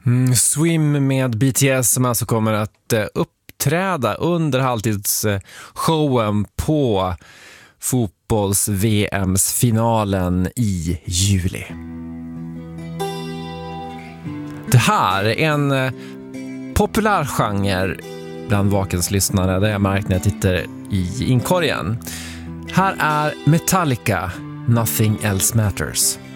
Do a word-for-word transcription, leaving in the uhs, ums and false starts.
Mm, Swim med B T S som alltså kommer att eh, uppträda under halvtidsshowen på fotbolls-V M:s-finalen i juli. Det här är en eh, populär genre bland Vakens lyssnare, där jag märkt när jag tittar i inkorgen. Här är Metallica, Nothing Else Matters.